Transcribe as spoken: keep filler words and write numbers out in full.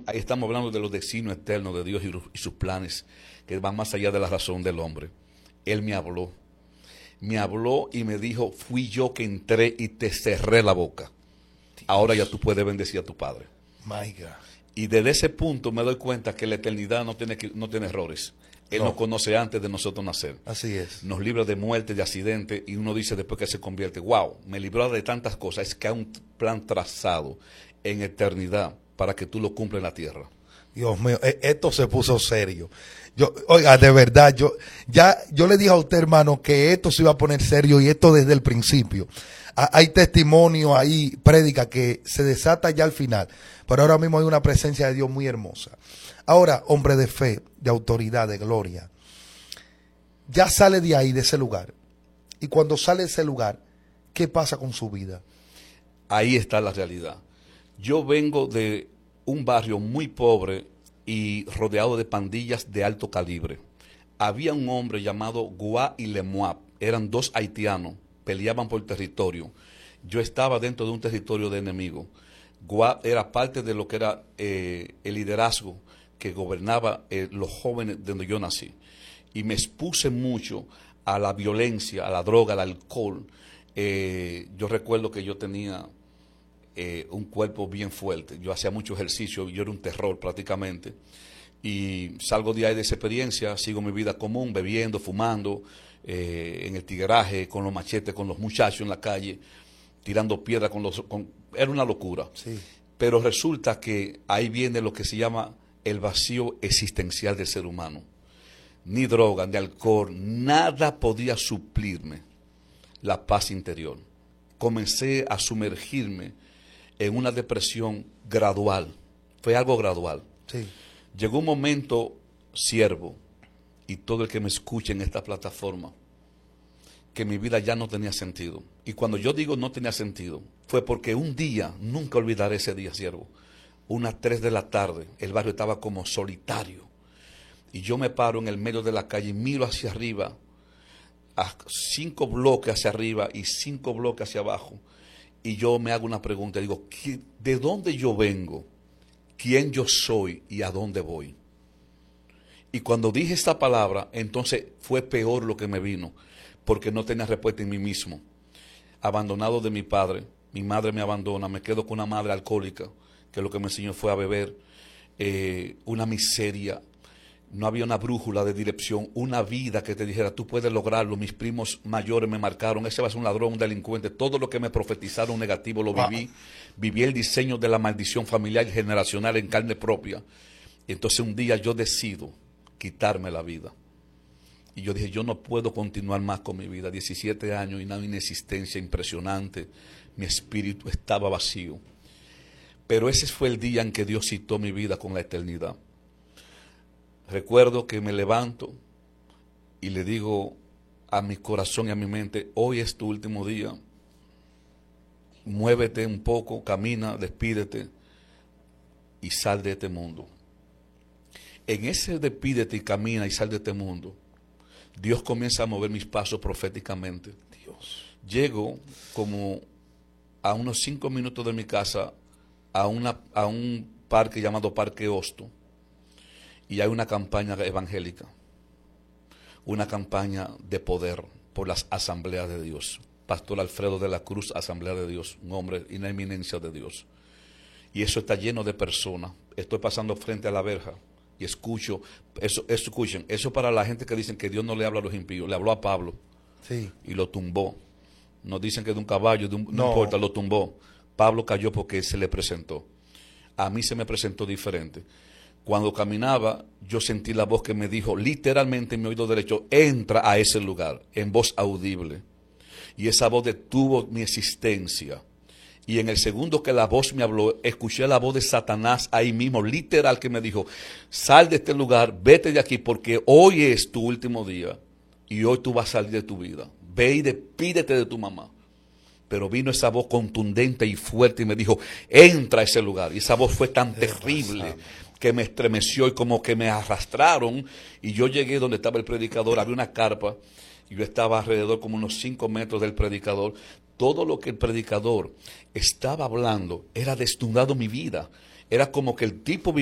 ahí estamos hablando de los designios eternos de Dios y, y sus planes que van más allá de la razón del hombre. Él me habló, me habló y me dijo, fui yo que entré y te cerré la boca. Dios. Ahora ya tú puedes bendecir a tu padre. My God. Y desde ese punto me doy cuenta que la eternidad no tiene, no tiene errores. Él no. nos conoce antes de nosotros nacer. Así es. Nos libra de muerte, de accidente, y uno dice después que se convierte, wow, me libró de tantas cosas. Es que hay un plan trazado en eternidad para que tú lo cumplas en la tierra. Dios mío, esto se puso serio. Yo, oiga, de verdad, yo ya yo le dije a usted, hermano, que esto se iba a poner serio y esto desde el principio. Hay testimonio ahí, prédica que se desata ya al final, pero ahora mismo hay una presencia de Dios muy hermosa. Ahora, hombre de fe, de autoridad, de gloria, ya sale de ahí, de ese lugar. Y cuando sale de ese lugar, ¿qué pasa con su vida? Ahí está la realidad. Yo vengo de un barrio muy pobre y rodeado de pandillas de alto calibre. Había un hombre llamado Guá y Lemoab, eran dos haitianos, peleaban por territorio. Yo estaba dentro de un territorio de enemigo. Guá era parte de lo que era eh, el liderazgo que gobernaba eh, los jóvenes de donde yo nací. Y me expuse mucho a la violencia, a la droga, al alcohol. Eh, yo recuerdo que yo tenía eh, un cuerpo bien fuerte. Yo hacía mucho ejercicio, yo era un terror prácticamente. Y salgo de ahí de esa experiencia, sigo mi vida común, bebiendo, fumando, eh, en el tigueraje, con los machetes, con los muchachos en la calle, tirando piedras con los... Con, era una locura. Sí. Pero resulta que ahí viene lo que se llama el vacío existencial del ser humano. Ni droga, ni alcohol, nada podía suplirme la paz interior. Comencé a sumergirme en una depresión gradual. Fue algo gradual. Sí. Llegó un momento, siervo, y todo el que me escuche en esta plataforma, que mi vida ya no tenía sentido. Y cuando yo digo no tenía sentido, fue porque un día, nunca olvidaré ese día, siervo, unas tres de la tarde, el barrio estaba como solitario. Y yo me paro en el medio de la calle y miro hacia arriba, a cinco bloques hacia arriba y cinco bloques hacia abajo. Y yo me hago una pregunta, digo, ¿de dónde yo vengo? ¿Quién yo soy y a dónde voy? Y cuando dije esta palabra, entonces fue peor lo que me vino, porque no tenía respuesta en mí mismo. Abandonado de mi padre, mi madre me abandona, me quedo con una madre alcohólica, que lo que me enseñó fue a beber, eh, una miseria. No había una brújula de dirección, una vida que te dijera, tú puedes lograrlo. Mis primos mayores me marcaron, ese va a ser un ladrón, un delincuente. Todo lo que me profetizaron negativo lo viví. Wow. Viví el diseño de la maldición familiar y generacional en carne propia. Y entonces un día yo decido quitarme la vida. Y yo dije, yo no puedo continuar más con mi vida. diecisiete años y una inexistencia impresionante. Mi espíritu estaba vacío. Pero ese fue el día en que Dios citó mi vida con la eternidad. Recuerdo que me levanto y le digo a mi corazón y a mi mente, hoy es tu último día, muévete un poco, camina, despídete y sal de este mundo. En ese despídete y camina y sal de este mundo, Dios comienza a mover mis pasos proféticamente. Dios. Llego como a unos cinco minutos de mi casa a, una, a un parque llamado Parque Hosto. Y hay una campaña evangélica, una campaña de poder por las asambleas de Dios. Pastor Alfredo de la Cruz, Asamblea de Dios, un hombre, una eminencia de Dios. Y eso está lleno de personas. Estoy pasando frente a la verja y escucho, eso, eso, escuchen, eso para la gente que dicen que Dios no le habla a los impíos. Le habló a Pablo, sí, y lo tumbó. Nos dicen que de un caballo, de un, no. no importa, lo tumbó. Pablo cayó porque se le presentó. A mí se me presentó diferente. Cuando caminaba, yo sentí la voz que me dijo, literalmente en mi oído derecho, entra a ese lugar, en voz audible. Y esa voz detuvo mi existencia. Y en el segundo que la voz me habló, escuché la voz de Satanás ahí mismo, literal, que me dijo, sal de este lugar, vete de aquí, porque hoy es tu último día. Y hoy tú vas a salir de tu vida. Ve y despídete de tu mamá. Pero vino esa voz contundente y fuerte y me dijo, entra a ese lugar. Y esa voz fue tan terrible que me estremeció y como que me arrastraron. Y yo llegué donde estaba el predicador, había una carpa, y yo estaba alrededor como unos cinco metros del predicador. Todo lo que el predicador estaba hablando era desnudado mi vida. Era como que el tipo